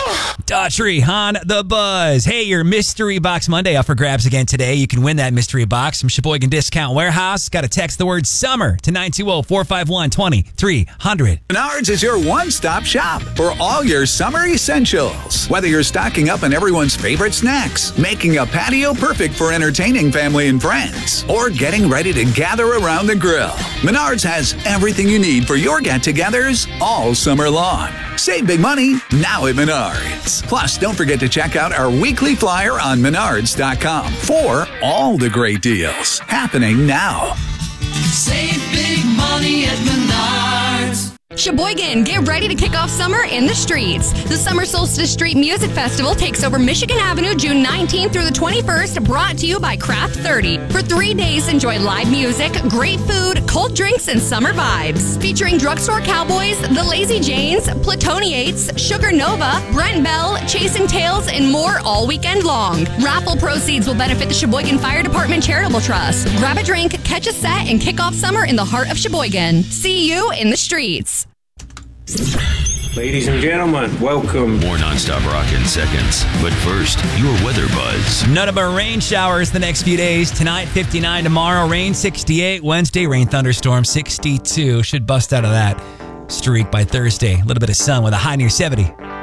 Daughtry on the Buzz. Hey, your Mystery Box Monday up for grabs again today. You can win that mystery box from Sheboygan Discount Warehouse. Got to text the word summer to 920-451-2300. Menards is your one-stop shop for all your summer essentials. Whether you're stocking up on everyone's favorite snacks, making a patio perfect for entertaining family and friends, or getting ready to gather around the grill, Menards has everything you need for your get-togethers all summer long. Save big money now at Menards. Plus, don't forget to check out our weekly flyer on Menards.com for all the great deals happening now. Save big money at Menards. Sheboygan, get ready to kick off summer in the streets. The Summer Solstice Street Music Festival takes over Michigan Avenue June 19th through the 21st, brought to you by Craft 30. For 3 days, enjoy live music, great food, cold drinks, and summer vibes. Featuring Drugstore Cowboys, The Lazy Janes, Platoniates, Sugar Nova, Brent Bell, Chasing Tails, and more all weekend long. Raffle proceeds will benefit the Sheboygan Fire Department Charitable Trust. Grab a drink, catch a set, and kick off summer in the heart of Sheboygan. See you in the streets. Ladies and gentlemen, welcome. More nonstop rock in seconds. But first, your weather buzz. None but rain showers the next few days. Tonight, 59. Tomorrow, rain, 68. Wednesday, rain, thunderstorm, 62. Should bust out of that streak by Thursday. A little bit of sun with a high near 70.